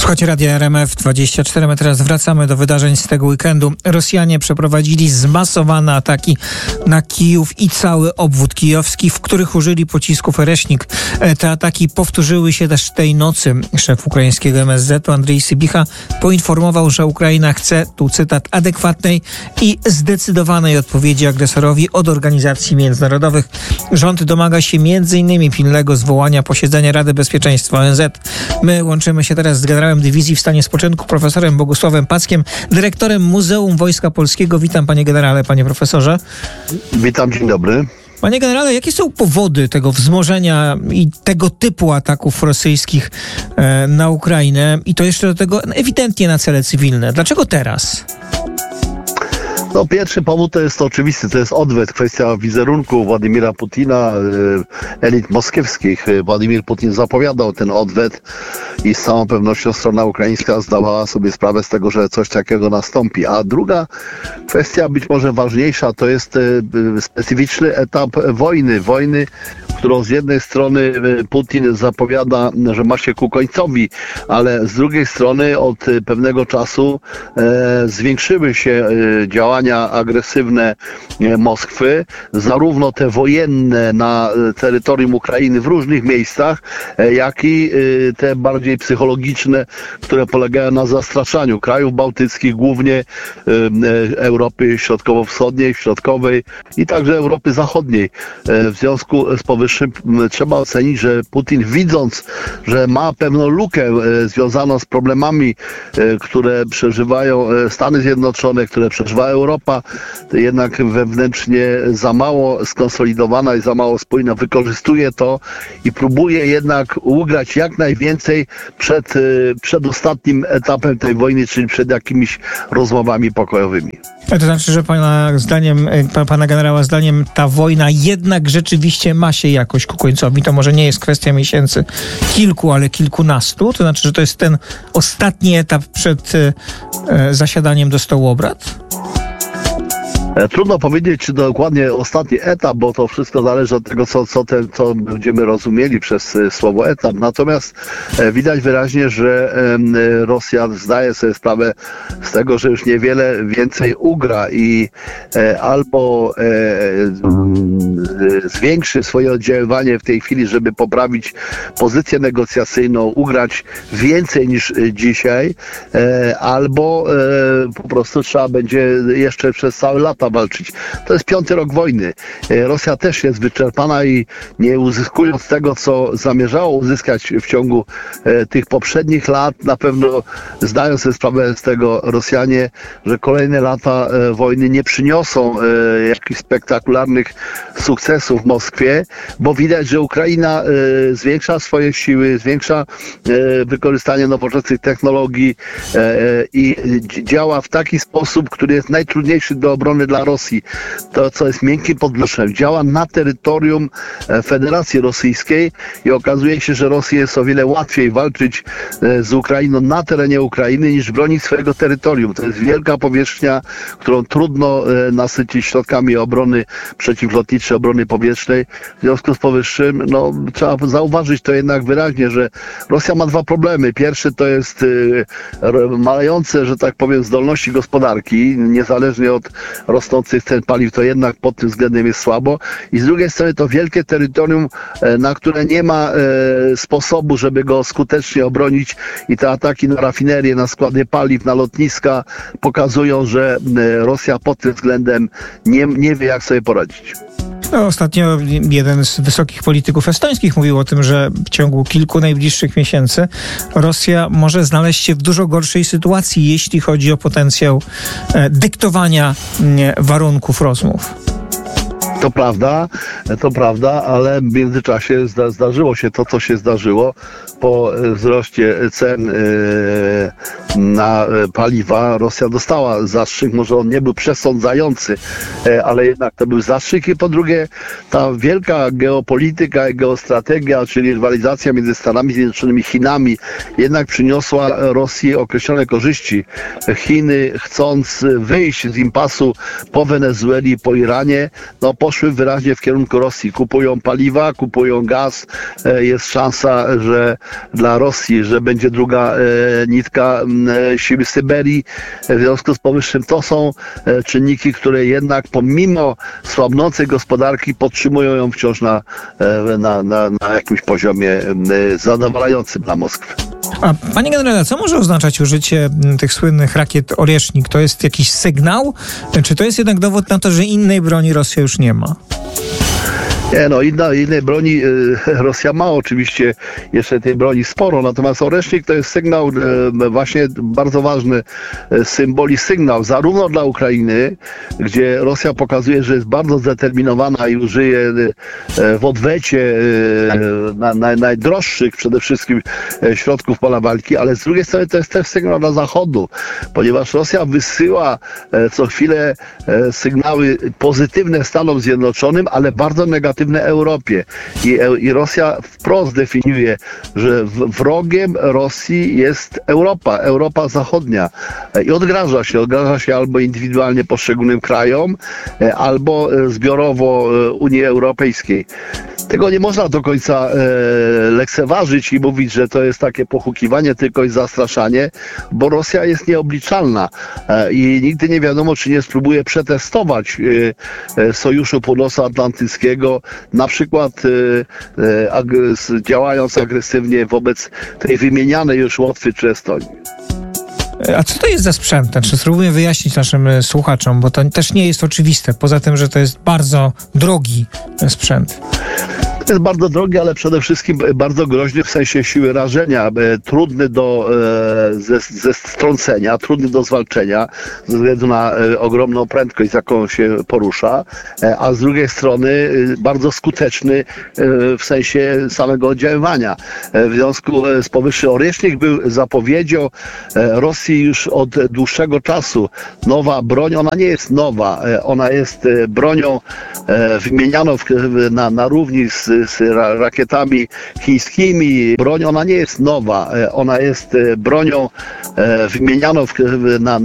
Słuchajcie Radia RMF24. My teraz wracamy do wydarzeń z tego weekendu. Rosjanie przeprowadzili zmasowane ataki na Kijów i cały obwód kijowski, w których użyli pocisków Ereśnik. Te ataki powtórzyły się też tej nocy. Szef ukraińskiego MSZ-u Andrzej Sybicha poinformował, że Ukraina chce, tu cytat, adekwatnej i zdecydowanej odpowiedzi agresorowi od organizacji międzynarodowych. Rząd domaga się m.in. pilnego zwołania posiedzenia Rady Bezpieczeństwa ONZ. My łączymy się teraz z generałem dywizji w stanie spoczynku, profesorem Bogusławem Packiem, dyrektorem Muzeum Wojska Polskiego. Witam panie generale, panie profesorze. Witam, dzień dobry. Panie generale, jakie są powody tego wzmożenia i tego typu ataków rosyjskich na Ukrainę i to jeszcze do tego ewidentnie na cele cywilne? Dlaczego teraz? No, pierwszy powód to jest oczywisty, to jest odwet, kwestia wizerunku Władimira Putina, elit moskiewskich. Władimir Putin zapowiadał ten odwet i z całą pewnością strona ukraińska zdawała sobie sprawę z tego, że coś takiego nastąpi. A druga kwestia, być może ważniejsza, to jest specyficzny etap wojny, którą z jednej strony Putin zapowiada, że ma się ku końcowi, ale z drugiej strony od pewnego czasu zwiększyły się działania agresywne Moskwy, zarówno te wojenne na terytorium Ukrainy w różnych miejscach, jak i te bardziej psychologiczne, które polegają na zastraszaniu krajów bałtyckich, głównie Europy Środkowo-Wschodniej, Środkowej i także Europy Zachodniej. W związku z powyższym trzeba ocenić, że Putin, widząc, że ma pewną lukę związaną z problemami, które przeżywają Stany Zjednoczone, które przeżywa Europa, jednak wewnętrznie za mało skonsolidowana i za mało spójna, wykorzystuje to i próbuje jednak ugrać jak najwięcej przed ostatnim etapem tej wojny, czyli przed jakimiś rozmowami pokojowymi. To znaczy, że pana generała zdaniem ta wojna jednak rzeczywiście ma się jakoś ku końcowi. To może nie jest kwestia miesięcy kilku, ale kilkunastu. To znaczy, że to jest ten ostatni etap przed zasiadaniem do stołu obrad? Trudno powiedzieć, czy dokładnie ostatni etap, bo to wszystko zależy od tego, co będziemy rozumieli przez słowo etap. Natomiast widać wyraźnie, że Rosja zdaje sobie sprawę z tego, że już niewiele więcej ugra i albo zwiększy swoje oddziaływanie w tej chwili, żeby poprawić pozycję negocjacyjną, ugrać więcej niż dzisiaj, albo po prostu trzeba będzie jeszcze przez całe lata walczyć. To jest 5. rok wojny. Rosja też jest wyczerpana i nie uzyskując tego, co zamierzało uzyskać w ciągu tych poprzednich lat, na pewno zdają sobie sprawę z tego Rosjanie, że kolejne lata wojny nie przyniosą jakichś spektakularnych sukcesów w Moskwie, bo widać, że Ukraina zwiększa swoje siły, zwiększa wykorzystanie nowoczesnych technologii i działa w taki sposób, który jest najtrudniejszy do obrony dla Rosji. To, co jest miękkim podnoszem, działa na terytorium Federacji Rosyjskiej i okazuje się, że Rosji jest o wiele łatwiej walczyć z Ukrainą na terenie Ukrainy niż bronić swojego terytorium. To jest wielka powierzchnia, którą trudno nasycić środkami obrony przeciwlotniczej, obrony powietrznej. W związku z powyższym, trzeba zauważyć to jednak wyraźnie, że Rosja ma dwa problemy. Pierwszy to jest malejące, że tak powiem, zdolności gospodarki, niezależnie od rosnących cen paliw, to jednak pod tym względem jest słabo. I z drugiej strony to wielkie terytorium, na które nie ma sposobu, żeby go skutecznie obronić i te ataki na rafinerie, na składy paliw, na lotniska pokazują, że Rosja pod tym względem nie wie, jak sobie poradzić. Ostatnio jeden z wysokich polityków estońskich mówił o tym, że w ciągu kilku najbliższych miesięcy Rosja może znaleźć się w dużo gorszej sytuacji, jeśli chodzi o potencjał dyktowania warunków rozmów. To prawda, ale w międzyczasie zdarzyło się to, co się zdarzyło. Po wzroście cen na paliwa Rosja dostała zastrzyk, może on nie był przesądzający, ale jednak to był zastrzyk i po drugie ta wielka geopolityka i geostrategia, czyli rywalizacja między Stanami Zjednoczonymi i Chinami jednak przyniosła Rosji określone korzyści. Chiny, chcąc wyjść z impasu po Wenezueli, po Iranie, poszły wyraźnie w kierunku Rosji. Kupują paliwa, kupują gaz. Jest szansa, że dla Rosji, że będzie druga nitka siły Syberii. W związku z powyższym to są czynniki, które jednak pomimo słabnącej gospodarki podtrzymują ją wciąż na jakimś poziomie zadowalającym dla Moskwy. A panie generale, co może oznaczać użycie tych słynnych rakiet Oresznik? To jest jakiś sygnał? Czy to jest jednak dowód na to, że innej broni Rosja już nie ma? Nie, no innej broni Rosja ma oczywiście jeszcze tej broni sporo, natomiast Oresznik to jest sygnał właśnie bardzo ważny, sygnał zarówno dla Ukrainy, gdzie Rosja pokazuje, że jest bardzo zdeterminowana i użyje w odwecie najdroższych przede wszystkim środków pola walki, ale z drugiej strony to jest też sygnał dla Zachodu, ponieważ Rosja wysyła co chwilę sygnały pozytywne Stanom Zjednoczonym, ale bardzo negatywne Europie. I Rosja wprost definiuje, że wrogiem Rosji jest Europa Zachodnia. I odgraża się albo indywidualnie poszczególnym krajom, albo zbiorowo Unii Europejskiej. Tego nie można do końca lekceważyć i mówić, że to jest takie pochukiwanie tylko i zastraszanie, bo Rosja jest nieobliczalna i nigdy nie wiadomo, czy nie spróbuje przetestować Sojuszu Północnoatlantyckiego, na przykład działając agresywnie wobec tej wymienianej już Łotwy czy Estonii. A co to jest za sprzęt? Znaczy, spróbuję wyjaśnić naszym słuchaczom, bo to też nie jest oczywiste. Poza tym, że to jest bardzo drogi sprzęt. To jest bardzo drogi, ale przede wszystkim bardzo groźny w sensie siły rażenia, trudny ze strącenia, trudny do zwalczenia ze względu na ogromną prędkość, z jaką się porusza, a z drugiej strony bardzo skuteczny w sensie samego oddziaływania. W związku z powyższym Oresznik był zapowiedzią Rosji już od dłuższego czasu. Nowa broń, ona nie jest nowa, ona jest bronią wymienianą na równi z rakietami chińskimi. Broń, ona nie jest nowa, ona jest bronią wymienianą na